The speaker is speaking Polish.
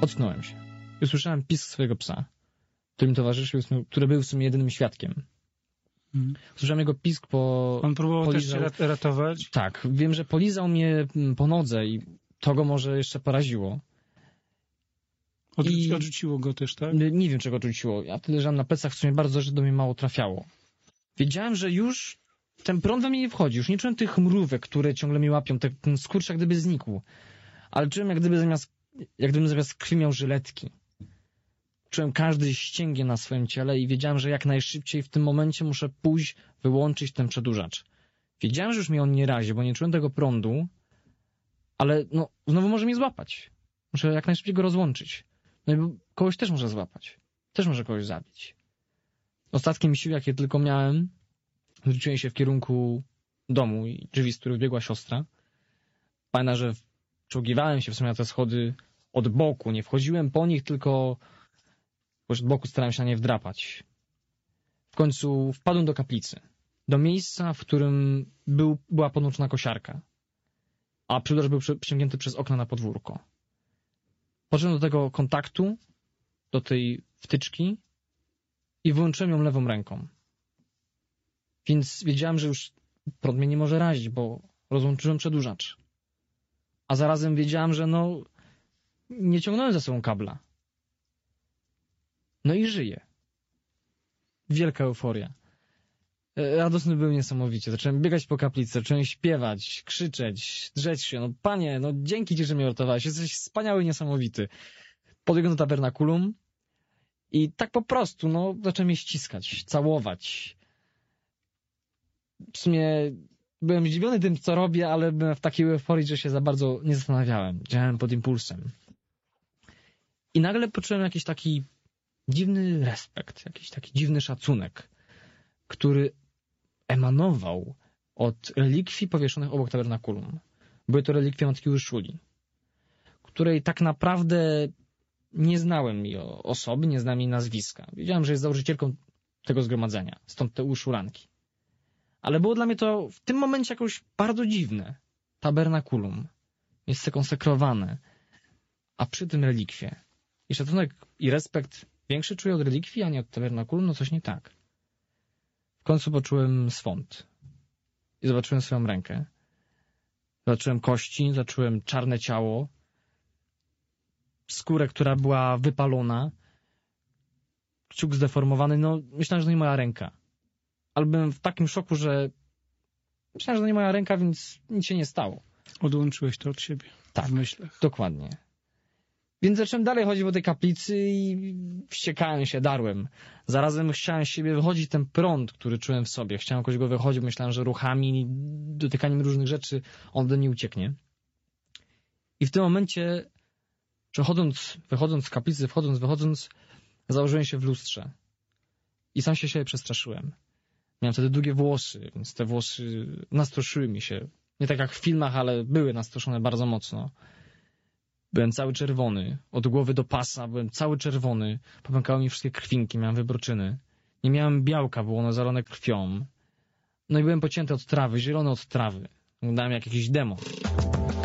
Ocknąłem się. I usłyszałem pisk swojego psa, który mi towarzyszył, który był w sumie jedynym świadkiem. Usłyszałem jego pisk, On próbował też cię ratować? Tak, wiem, że polizał mnie po nodze i to go może jeszcze poraziło. Odrzuciło go też, tak? Nie wiem, czego odrzuciło. Ja tyle leżałem na plecach, w sumie bardzo, że do mnie mało trafiało. Wiedziałem, że już ten prąd we mnie nie wchodzi. Już nie czułem tych mrówek, które ciągle mnie łapią. Ten skurcz jak gdyby znikł. Ale czułem, jak gdybym zamiast krwi miał żyletki. Czułem każdy ścięgien na swoim ciele i wiedziałem, że jak najszybciej w tym momencie muszę pójść, wyłączyć ten przedłużacz. Wiedziałem, że już mnie on nie razi, bo nie czułem tego prądu, ale no, znowu może mnie złapać. Muszę jak najszybciej go rozłączyć. No i kogoś też może złapać. Też może kogoś zabić. Ostatkiem sił, jakie tylko miałem, zwróciłem się w kierunku domu i drzwi, z których biegła siostra. Pamiętam, że czołgiwałem się w sumie na te schody od boku. Nie wchodziłem po nich, tylko od boku starałem się na nie wdrapać. W końcu wpadłem do kaplicy. Do miejsca, w którym była podłączona kosiarka. A przedłużacz był przyciągnięty przez okno na podwórko. Podszedłem do tego kontaktu, do tej wtyczki i wyłączyłem ją lewą ręką. Więc wiedziałem, że już prąd mnie nie może razić, bo rozłączyłem przedłużacz. A zarazem wiedziałem, że nie ciągnąłem za sobą kabla. No i żyję. Wielka euforia. Radosny był niesamowicie. Zacząłem biegać po kaplicy, zacząłem śpiewać, krzyczeć, drzeć się. No panie, dzięki ci, że mnie uratowałeś. Jesteś wspaniały, niesamowity. Podbiegłem do tabernakulum i tak po prostu, zacząłem je ściskać, całować. W sumie byłem zdziwiony tym, co robię, ale byłem w takiej euforii, że się za bardzo nie zastanawiałem. Działałem pod impulsem. I nagle poczułem jakiś taki dziwny respekt, jakiś taki dziwny szacunek, który emanował od relikwii powieszonych obok tabernakulum. Były to relikwie Matki Urszuli, której tak naprawdę nie znałem jej osoby, nie znałem jej nazwiska. Wiedziałem, że jest założycielką tego zgromadzenia, stąd te uszulanki. Ale było dla mnie to w tym momencie jakoś bardzo dziwne. Tabernakulum, miejsce konsekrowane, a przy tym relikwie. I szacunek i respekt większy czuję od relikwii, a nie od tabernakulum, coś nie tak. W końcu poczułem swąd i zobaczyłem swoją rękę. Zobaczyłem kości, zobaczyłem czarne ciało, skórę, która była wypalona, kciuk zdeformowany. Myślałem, że to nie moja ręka. Ale byłem w takim szoku, że myślałem, że to nie moja ręka, więc nic się nie stało. Odłączyłeś to od siebie. Tak, w myślach. Dokładnie. Więc zacząłem dalej chodzić po tej kaplicy i wściekałem się, darłem. Zarazem chciałem z siebie wychodzić ten prąd, który czułem w sobie. Chciałem jakoś go wychodzić. Myślałem, że ruchami, dotykaniem różnych rzeczy on ode mnie ucieknie. I w tym momencie, wychodząc z kaplicy, wychodząc, założyłem się w lustrze. I sam się siebie przestraszyłem. Miałem wtedy długie włosy, więc te włosy nastroszyły mi się. Nie tak jak w filmach, ale były nastroszone bardzo mocno. Byłem cały czerwony. Od głowy do pasa byłem cały czerwony. Popękały mi wszystkie krwinki, miałem wybroczyny. Nie miałem białka, było ono zalane krwią. I byłem pocięty od trawy, zielony od trawy. Wyglądałem jak jakiś demon.